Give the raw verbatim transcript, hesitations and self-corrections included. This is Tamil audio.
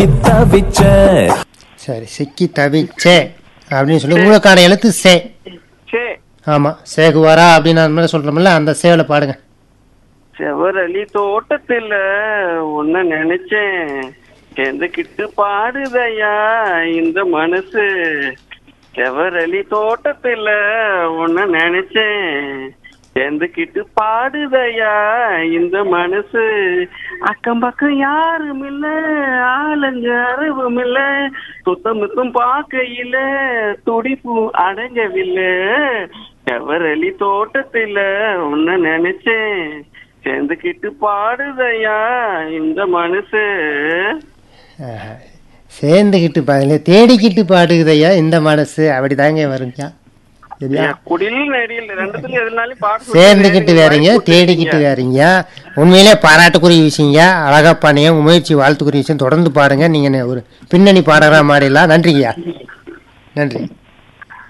சரி, சிக்கி தவிச்சே அப்படின்னு சொல்லி உங்களுக்கான எழுத்து சே. ஆமா, சேகுவாரா அப்படின்னு அந்த மாதிரி சொல்றோம்ல, அந்த சேவலை பாடுங்க. செவரளி தோட்டத்துல உன்ன நினைச்சேன், எந்தக்கிட்டு பாடுதையா இந்த மனசு. செவரளி தோட்டத்துல உன்ன நினைச்சேன், எந்தக்கிட்டு பாடுதையா இந்த மனசு. அக்கம் பக்கம் யாரும் இல்ல, ஆளுங்க அறிவும் இல்ல, சுத்தமுத்தும் பார்க்கையில துடிப்பு அடங்கவில்லை. செவரளி தோட்டத்துல உன்ன நினைச்சேன், சேர்ந்துக்கிட்டு பாடுதையா இந்த மனசு. சேர்ந்துக்கிட்டு பாடல, தேடிக்கிட்டு பாடுதையா இந்த மனசு, அப்படிதாங்க வருங்க. சேர்ந்துக்கிட்டு வேறீங்க, தேடிக்கிட்டு வேறீங்க. உண்மையிலே பாராட்டுக்குரிய விஷயங்க. அழகா பாடுங்க, உங்க முயற்சி வாழ்த்துக்குரிய விஷயம். தொடர்ந்து பாடுங்க. நீங்க ஒரு பின்னணி பாடகரா மாறிடலாம். நன்றிங்கய்யா, நன்றி.